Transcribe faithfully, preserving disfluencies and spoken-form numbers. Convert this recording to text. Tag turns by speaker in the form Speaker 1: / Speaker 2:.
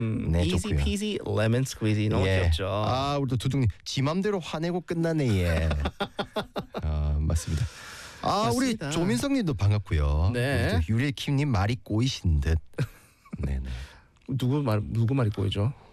Speaker 1: 음,
Speaker 2: 네,
Speaker 1: easy
Speaker 2: 좋고요.
Speaker 1: peasy lemon squeezy 너무
Speaker 2: 예.
Speaker 1: 귀엽죠.
Speaker 2: 아, 우리 또 두둥님 지 맘대로 화내고 끝나네 예. 아, 맞습니다. 아,
Speaker 1: 맞습니다.
Speaker 2: 우리 조민성님도 반갑고요.
Speaker 1: 네.
Speaker 2: 우리 또 유리킴님 말이 꼬이신 듯. 네네.
Speaker 1: 누구 말 누구 말이 꼬이죠?